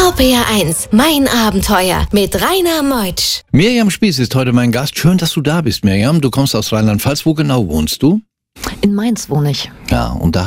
RPR1, mein Abenteuer mit Rainer Meutsch. Mirjam Spies ist heute mein Gast. Schön, dass du da bist, Mirjam. Du kommst aus Rheinland-Pfalz. Wo genau wohnst du? In Mainz wohne ich. Ja, und da